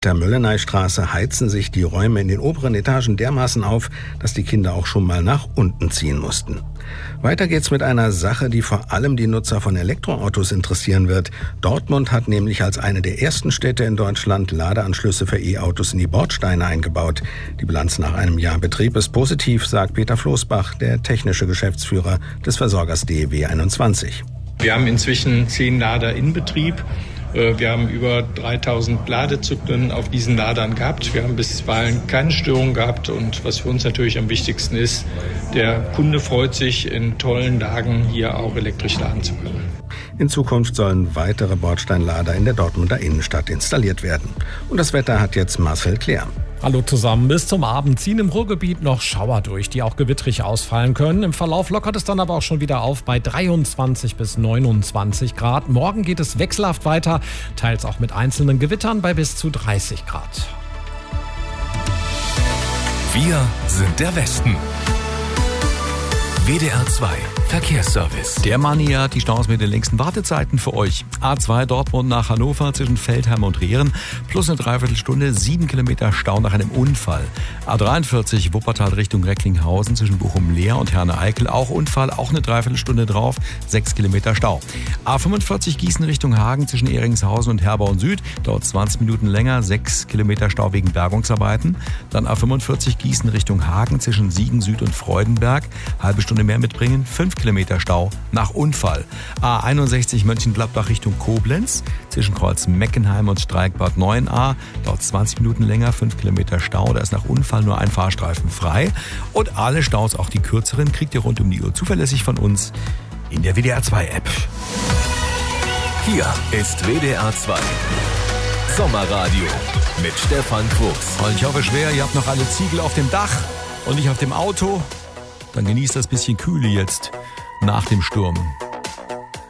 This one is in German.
Der Mölleneystraße heizen sich die Räume in den oberen Etagen dermaßen auf, dass die Kinder auch schon mal nach unten ziehen mussten. Weiter geht's mit einer Sache, die vor allem die Nutzer von Elektroautos interessieren wird. Dortmund hat nämlich als eine der ersten Städte in Deutschland Ladeanschlüsse für E-Autos in die Bordsteine eingebaut. Die Bilanz nach einem Jahr Betrieb ist positiv, sagt Peter Floßbach, der technische Geschäftsführer des Versorgers DEW 21. Wir haben inzwischen 10 Lader in Betrieb. Wir haben über 3000 Ladezyklen auf diesen Ladern gehabt. Wir haben bisweilen keine Störung gehabt. Und was für uns natürlich am wichtigsten ist, der Kunde freut sich, in tollen Lagen hier auch elektrisch laden zu können. In Zukunft sollen weitere Bordsteinlader in der Dortmunder Innenstadt installiert werden. Und das Wetter hat jetzt Marcel Klär. Hallo zusammen. Bis zum Abend ziehen im Ruhrgebiet noch Schauer durch, die auch gewittrig ausfallen können. Im Verlauf lockert es dann aber auch schon wieder auf bei 23 bis 29 Grad. Morgen geht es wechselhaft weiter, teils auch mit einzelnen Gewittern bei bis zu 30 Grad. Wir sind der Westen. WDR 2 Verkehrsservice. Der Mani hat die Staus mit den längsten Wartezeiten für euch. A2 Dortmund nach Hannover zwischen Feldheim und Rehren plus eine Dreiviertelstunde, 7 Kilometer Stau nach einem Unfall. A43 Wuppertal Richtung Recklinghausen zwischen Bochum-Leer und Herne-Eickel auch Unfall, auch eine Dreiviertelstunde drauf, 6 Kilometer Stau. A45 Gießen Richtung Hagen zwischen Ehringshausen und Herborn Süd, dauert 20 Minuten länger, 6 Kilometer Stau wegen Bergungsarbeiten. Dann A45 Gießen Richtung Hagen zwischen Siegen Süd und Freudenberg, halbe Stunde mehr mitbringen, 5 Kilometer Stau nach Unfall. A61 Mönchengladbach Richtung Koblenz zwischen Kreuz-Meckenheim und Streikbad 9a, dauert 20 Minuten länger, 5 Kilometer Stau, da ist nach Unfall nur ein Fahrstreifen frei. Und alle Staus, auch die kürzeren, kriegt ihr rund um die Uhr zuverlässig von uns in der WDR 2 App. Hier ist WDR 2 Sommerradio mit Stefan Fuchs. Und ich hoffe schwer, ihr habt noch alle Ziegel auf dem Dach und nicht auf dem Auto. Dann genießt das bisschen Kühle jetzt nach dem Sturm.